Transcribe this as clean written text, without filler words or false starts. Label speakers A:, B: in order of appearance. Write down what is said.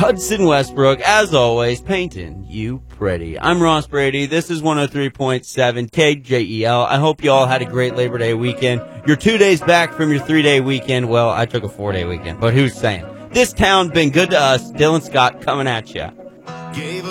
A: Hudson Westbrook, as always, painting you pretty. I'm Ross Brady. This is 103.7 KJEL. I hope you all had a great Labor Day weekend. You're 2 days back from your 3-day weekend. Well, I took a 4-day weekend, but who's saying? This town been good to us. Dylan Scott coming at you.